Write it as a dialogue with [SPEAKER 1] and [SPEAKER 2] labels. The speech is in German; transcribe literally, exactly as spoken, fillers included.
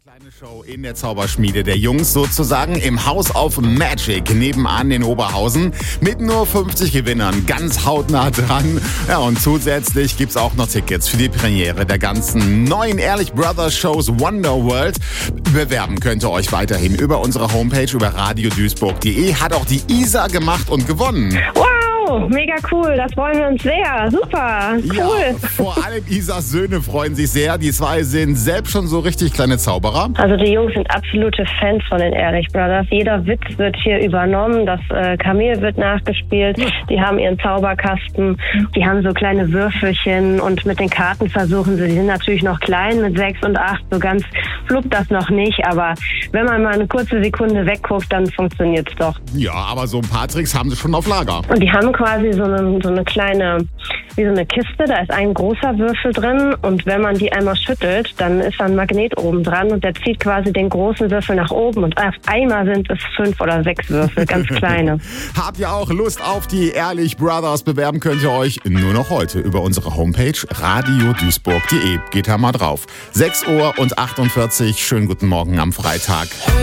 [SPEAKER 1] Kleine Show in der Zauberschmiede der Jungs sozusagen im House of Magic nebenan in Oberhausen mit nur fünfzig Gewinnern ganz hautnah dran. Ja, und zusätzlich gibt's auch noch Tickets für die Premiere der ganzen neuen Ehrlich Brothers Shows Wonderworld. Bewerben könnt ihr euch weiterhin über unsere Homepage über radio duisburg punkt de. Hat auch die Isa gemacht und gewonnen.
[SPEAKER 2] Wow, mega cool, das freuen wir uns sehr. Super, cool.
[SPEAKER 1] Ja, vor allem Isas Söhne freuen sich sehr. Die zwei sind selbst schon so richtig kleine Zauberer.
[SPEAKER 2] Also die Jungs sind absolute Fans von den Ehrlich Brothers. Jeder Witz wird hier übernommen, das äh, Kamel wird nachgespielt. Die haben ihren Zauberkasten, die haben so kleine Würfelchen und mit den Karten versuchen sie, die sind natürlich noch klein mit sechs und acht, so ganz fluppt das noch nicht, aber wenn man mal eine kurze Sekunde wegguckt, dann funktioniert's doch.
[SPEAKER 1] Ja, aber so ein paar Tricks haben sie schon auf Lager.
[SPEAKER 2] Und die haben quasi so eine, so eine kleine, wie so eine Kiste, da ist ein großer Würfel drin und wenn man die einmal schüttelt, dann ist da ein Magnet oben dran und der zieht quasi den großen Würfel nach oben und auf einmal sind es fünf oder sechs Würfel, ganz kleine.
[SPEAKER 1] Habt ihr auch Lust auf die Ehrlich Brothers? Bewerben könnt ihr euch nur noch heute über unsere Homepage radio duisburg punkt de. Geht da mal drauf. sechs Uhr und achtundvierzig, schönen guten Morgen am Freitag.